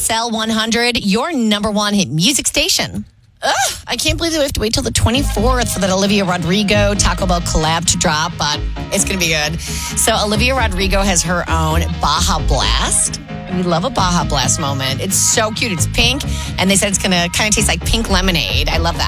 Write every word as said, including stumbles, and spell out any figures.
X L one hundred, your number one hit music station. Ugh, I can't believe that we have to wait till the twenty-fourth for that Olivia Rodrigo Taco Bell collab to drop, but it's going to be good. So Olivia Rodrigo has her own Baja Blast. We love a Baja Blast moment. It's so cute. It's pink, and they said it's going to kind of taste like pink lemonade. I love that.